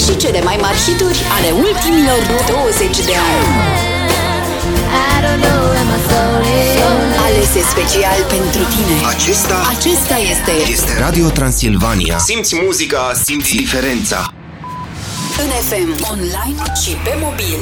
și cele mai mari hituri ale ultimilor 20 de ani. Alese special pentru tine. Acesta este Radio Transilvania. Simți muzica, simți diferența. în FM, online și pe mobil.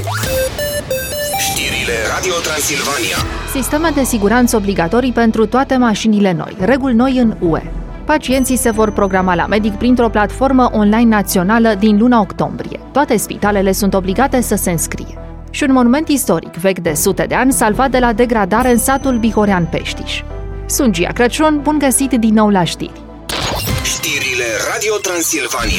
Știrile Radio Transilvania. Sisteme de siguranță obligatorii pentru toate mașinile noi. Reguli noi în UE. Pacienții se vor programa la medic printr-o platformă online națională din luna octombrie. Toate spitalele sunt obligate să se înscrie. Și un monument istoric vechi de sute de ani salvat de la degradare în satul Bihorean Peștiș. Sunt Gia Crăciun, bun găsit din nou la știri. Știrile Radio Transilvania.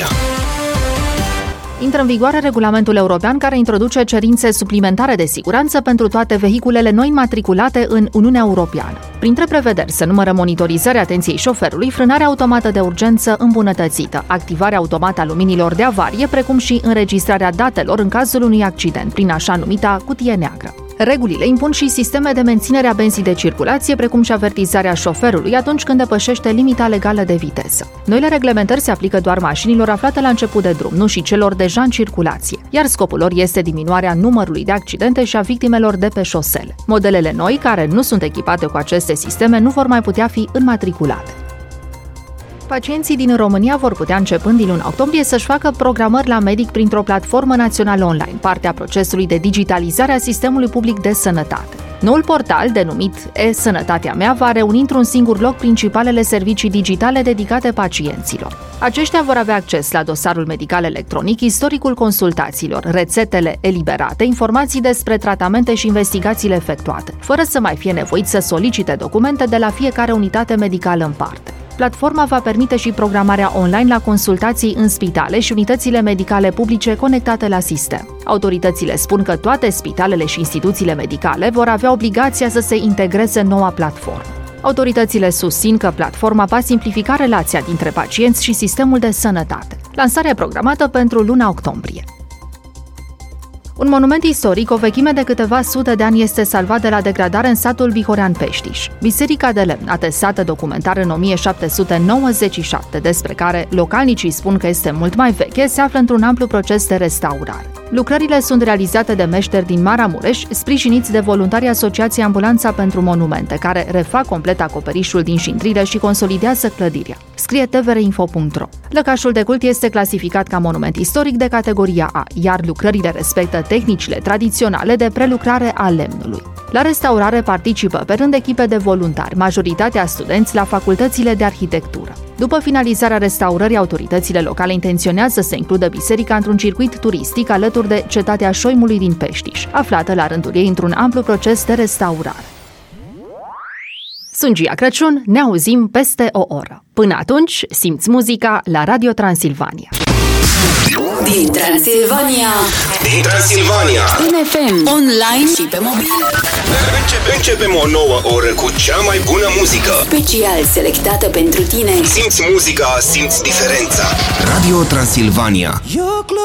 Intră în vigoare regulamentul european care introduce cerințe suplimentare de siguranță pentru toate vehiculele noi înmatriculate în Uniunea Europeană. Printre prevederi se numără monitorizarea atenției șoferului, frânarea automată de urgență îmbunătățită, activarea automată a luminilor de avarie, precum și înregistrarea datelor în cazul unui accident, prin așa numita cutie neagră. Regulile impun și sisteme de menținere a benzii de circulație, precum și avertizarea șoferului atunci când depășește limita legală de viteză. Noile reglementări se aplică doar mașinilor aflate la început de drum, nu și celor deja în circulație, iar scopul lor este diminuarea numărului de accidente și a victimelor de pe șosele. Modelele noi, care nu sunt echipate cu aceste sisteme, nu vor mai putea fi înmatriculate. Pacienții din România vor putea, începând din luna octombrie, să-și facă programări la medic printr-o platformă națională online, parte a procesului de digitalizare a sistemului public de sănătate. Noul portal, denumit E-Sănătatea mea, va reuni într-un singur loc principalele servicii digitale dedicate pacienților. Aceștia vor avea acces la dosarul medical electronic, istoricul consultațiilor, rețetele eliberate, informații despre tratamente și investigațiile efectuate, fără să mai fie nevoit să solicite documente de la fiecare unitate medicală în parte. Platforma va permite și programarea online la consultații în spitale și unitățile medicale publice conectate la sistem. Autoritățile spun că toate spitalele și instituțiile medicale vor avea obligația să se integreze în noua platformă. Autoritățile susțin că platforma va simplifica relația dintre pacienți și sistemul de sănătate. Lansarea programată pentru luna octombrie. Un monument istoric, o vechime de câteva sute de ani, este salvat de la degradare în satul Bihorean Peștiș. Biserica de lemn, atestată documentar în 1797, despre care localnicii spun că este mult mai veche, se află într-un amplu proces de restaurare. Lucrările sunt realizate de meșteri din Maramureș, sprijiniți de voluntarii Asociației Ambulanța pentru Monumente, care refac complet acoperișul din șintrire și consolidează clădirea. Scrie tvreinfo.ro. Lăcașul de cult este clasificat ca monument istoric de categoria A, iar lucrările respectă tehnicile tradiționale de prelucrare a lemnului. La restaurare participă pe rând echipe de voluntari, majoritatea studenți la facultățile de arhitectură. După finalizarea restaurării, autoritățile locale intenționează să includă biserica într-un circuit turistic alături de cetatea Șoimului din Peștiș, aflată la rândul ei într-un amplu proces de restaurare. Sunt Gia Crăciun, ne auzim peste o oră. Până atunci, simți muzica la Radio Transilvania. Din Transilvania. În FM, online și pe mobil. Începem o nouă oră cu cea mai bună muzică. Special selectată pentru tine. Simți muzica, simți diferența. Radio Transilvania.